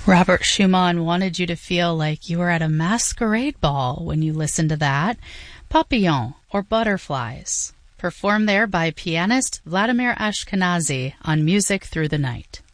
Robert Schumann wanted you to feel like you were at a masquerade ball when you listened to that. Papillon, or Butterflies, performed there by pianist Vladimir Ashkenazy on Music Through the Night.